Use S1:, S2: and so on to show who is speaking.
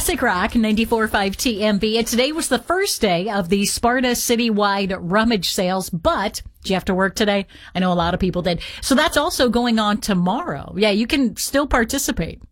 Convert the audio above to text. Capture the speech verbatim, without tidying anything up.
S1: Classic Rock ninety-four point five T M B. And today was the first day of the Sparta Citywide rummage sales, but did you have to work today? I know a lot of people did. So that's also going on tomorrow. Yeah, you can still participate.